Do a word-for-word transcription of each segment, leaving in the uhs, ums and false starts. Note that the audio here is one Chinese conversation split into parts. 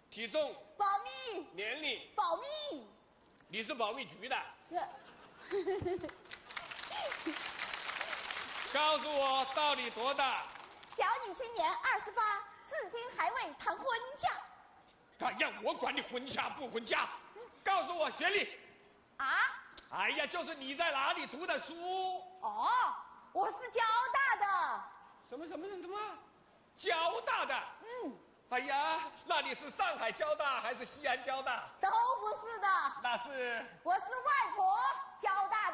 体重保密， 年龄保密。 你是保密局的。告诉我到底多大？ 小女今年二十八，至今还未谈婚嫁。 哎呀，我管你婚嫁不婚嫁，告诉我学历。 啊？ 哎呀，就是你在哪里读的书？ 哦，我是交大的。 什么什么什么？交大的？ 嗯。 哎呀，那你是上海交大还是西安交大？ 都不是的。 那是？ 我是外婆交大的。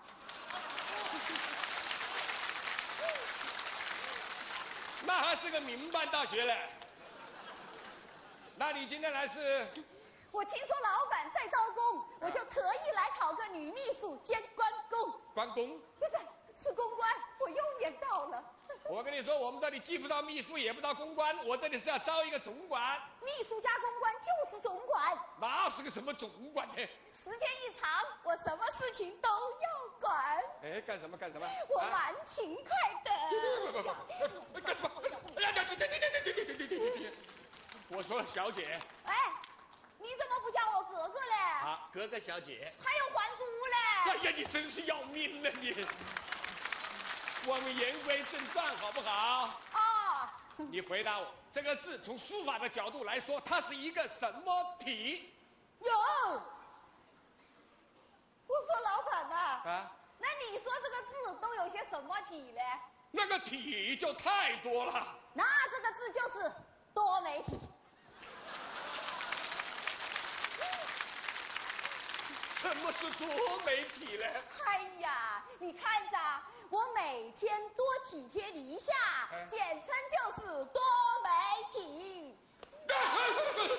那还是个民办大学嘞。那你今天来是？ 我听说老板在招工，我就特意来考个女秘书兼关公。 关公？ 不是，是公关，我又念到了。 我跟你说，我们这里既不招秘书，也不招公关，我这里是要招一个总管。 秘书加公关就是总管。 那是个什么总管呢？ 时间一长，我什么事情都要管。 哎，干什么干什么？ 我蛮勤快的。 不不不，干什么？哎呀，对对对对对对对对对对！我说小姐。 哎，你怎么不叫我哥哥嘞？ 啊，哥哥小姐。 还有还珠嘞？ 哎呀，你真是要命了你！我们言归正传，好不好？ 哦。 你回答我，这个字从书法的角度来说，它是一个什么体？ 有。我说老板呐。 啊。 那你说这个字都有些什么体嘞？ 那个体就太多了。 那这个字就是多媒体。 什么是多媒体呢？ 哎呀，你看噻，我每天多体贴你一下，哎、简称就是多媒体。 哎呀，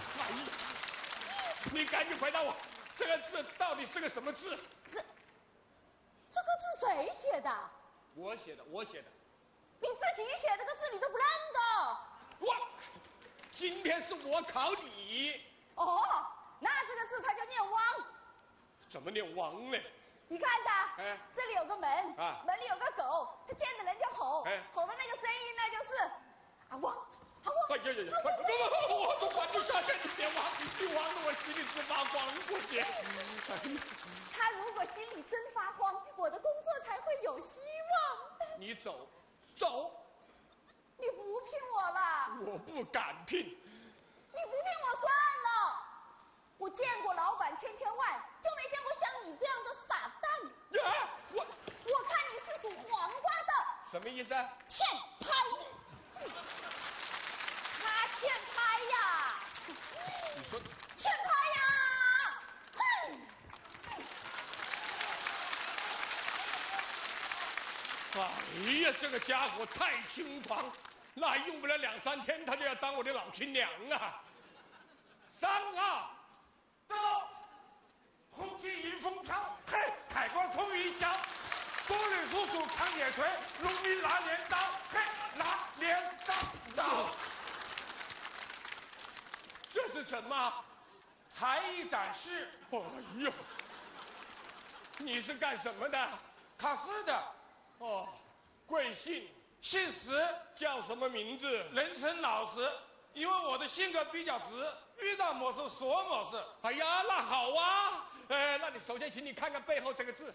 你赶紧回答我，这个字到底是个什么字？ 这这个字谁写的？ 我写的，我写的。 你自己写这个字你都不认得？ 我今天是我考你。 哦，那这个字它就念汪。 怎么念汪呢？ 你看噻， 哎， 这里有个门，啊，门里有个狗，它见着人就吼，哎，吼的那个声音呢就是啊汪啊汪。 哎呀呀呀！不不不，我总管你下线，你别汪，你汪的我心里直发慌过去。 他如果心里真发慌，我的工作才会有希望。 你走，走。 你不聘我了？ 我不敢聘。 你不聘我算了。我见过老板千千万，就没见过像你这样的傻蛋。 呀，我我看你是属黄瓜的。 什么意思啊？ 欠拍。他欠拍呀。 你说欠拍呀？哼。 哎呀，这个家伙太轻狂，那还用不了两三天，他就要当我的老亲娘啊！三啊！ 走，红旗迎风飘，嘿，海光冲云霄，多吕叔叔扛铁锤，农民拿镰刀，嘿，拿镰刀刀。 这是什么？ 才艺展示。 哎呦，你是干什么的？ 考试的。 哦，贵姓？ 姓石， 叫什么名字？ 人称老石。因为我的性格比较直，遇到某事说某事。 哎呀，那好啊！呃，那你首先请你看看背后这个字。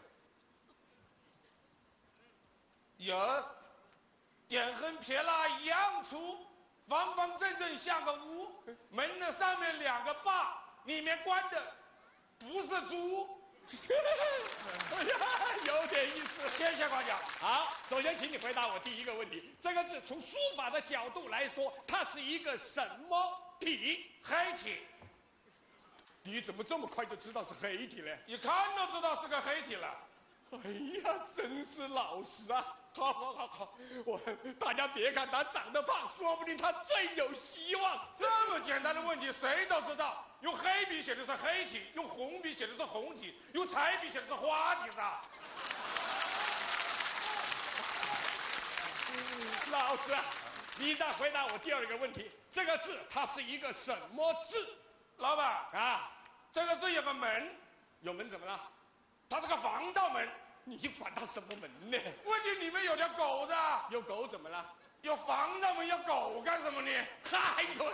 有，点横撇捺一样粗，方方正正像个屋。门的上面两个把，里面关的不是猪。 哎呀，有点意思。 谢谢夸奖。 好，首先请你回答我第一个问题：这个字从书法的角度来说，它是一个什么体？ 黑体。 你怎么这么快就知道是黑体呢？ 一看都知道是个黑体了。 哎呀，真是老实啊！好好好好，我大家别看他长得胖，说不定他最有希望。 这么简单的问题谁都知道，用黑笔写的是黑体，用红笔写的是红体，用彩笔写的是花体的。 老师，你再回答我第二个问题：这个字它是一个什么字？ 老板啊， 这个字有个门， 有门怎么了？ 它是个防盗门。 你管它什么门呢？ 问题里面有条狗子。 有狗怎么了？ 有防盗门，有狗干什么呢？ 哎呦！